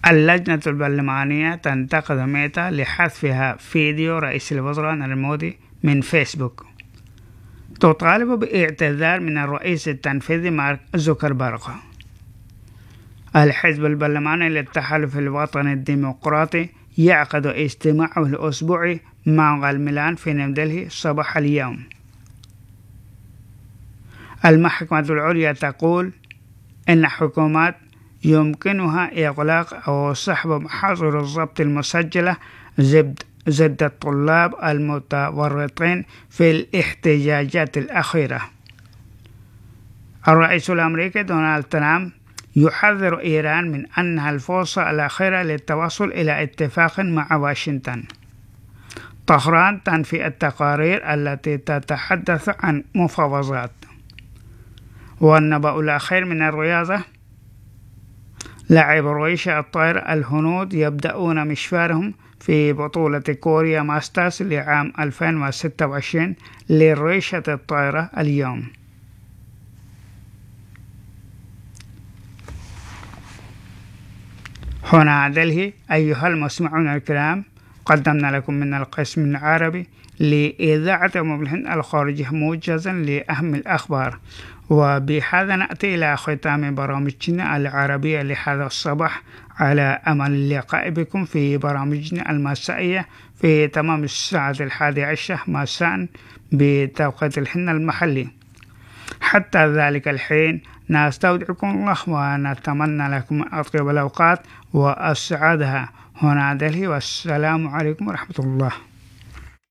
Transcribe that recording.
اللجنة البرلمانية تنتقد ميتا لحذفها فيديو رئيس الوزراء نريندرا مودي من فيسبوك. تطالب باعتذار من الرئيس التنفيذي مارك زوكربيرغ. الحزب البرلماني للتحالف الوطني الديمقراطي يعقد اجتماعه الأسبوعي مع الميلان في نيودلهي صباح اليوم. المحكمة العليا تقول إن حكومات يمكنها إغلاق أو سحب محاضر الضبط المسجلة ضد الطلاب المتورطين في الاحتجاجات الأخيرة. الرئيس الأمريكي دونالد ترامب يحذر إيران من أنها الفرصة الأخيرة للتوصل إلى اتفاق مع واشنطن. طهران تنفي التقارير التي تتحدث عن مفاوضات. والنبأ الأخير من الرياضة: لاعب رويشة الطائرة الهنود يبدأون مشوارهم في بطولة كوريا ماسترز لعام 2026 لريشة الطائرة اليوم. هنا دلهي. أيها المستمعون الكرام، قدمنا لكم من القسم العربي لإذاعة الهند الخارجية موجزا لأهم الأخبار، وبهذا نأتي إلى ختام برامجنا العربية لهذا الصباح، على أمل اللقاء بكم في برامجنا المسائية في تمام الساعة 11 مساء بتوقيت الهند المحلي. حتى ذلك الحين نستودعكم الله ونتمنى لكم أطيب الأوقات وأسعدها. هنا دلهي، والسلام عليكم ورحمة الله.